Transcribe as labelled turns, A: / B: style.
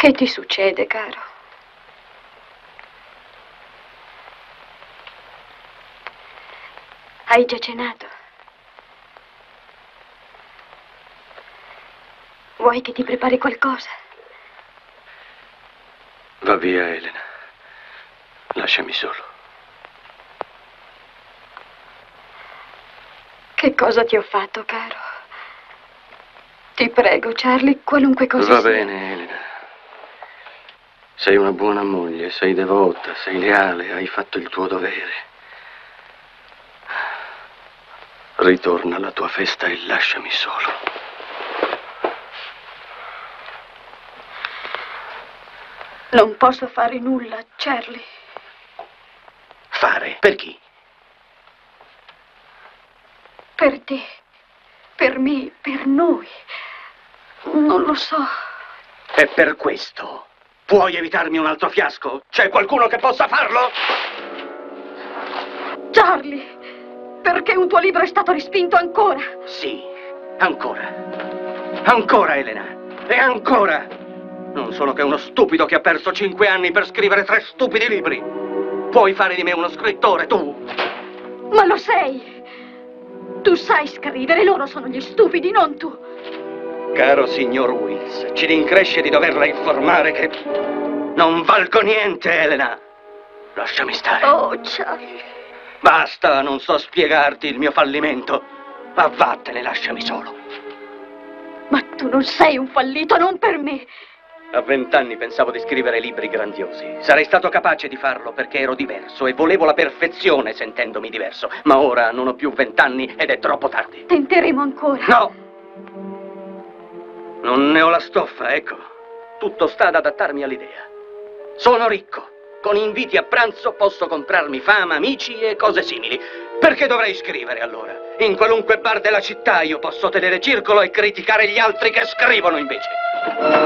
A: Che ti succede, caro? Hai già cenato? Vuoi che ti prepari qualcosa?
B: Va via, Elena. Lasciami solo.
A: Che cosa ti ho fatto, caro? Ti prego, Charlie, qualunque cosa
B: Va
A: sia.
B: bene, Elena. Sei una buona moglie, sei devota, sei leale, hai fatto il tuo dovere. Ritorna alla tua festa e lasciami solo.
A: Non posso fare nulla, Charlie.
B: Fare? Per chi?
A: Per te, per me, per noi. Non lo so.
B: E per questo puoi evitarmi un altro fiasco? C'è qualcuno che possa farlo?
A: Charlie, perché un tuo libro è stato respinto ancora?
B: Sì, ancora. Ancora, Elena. E ancora. Non sono che uno stupido che ha perso 5 anni per scrivere 3 stupidi libri. Puoi fare di me uno scrittore, tu?
A: Ma lo sei! Tu sai scrivere, loro sono gli stupidi, non tu.
B: Caro signor Wills, ci rincresce di doverla informare che non valgo niente, Elena. Lasciami stare.
A: Oh, Charlie.
B: Basta, non so spiegarti il mio fallimento. Ma vattene, lasciami solo.
A: Ma tu non sei un fallito, non per me.
B: A 20 anni pensavo di scrivere libri grandiosi. Sarei stato capace di farlo perché ero diverso e volevo la perfezione sentendomi diverso. Ma ora non ho più 20 anni ed è troppo tardi.
A: Tenteremo ancora.
B: No! Non ne ho la stoffa, ecco. Tutto sta ad adattarmi all'idea. Sono ricco. Con inviti a pranzo posso comprarmi fama, amici e cose simili. Perché dovrei scrivere allora? In qualunque bar della città io posso tenere circolo e criticare gli altri che scrivono invece.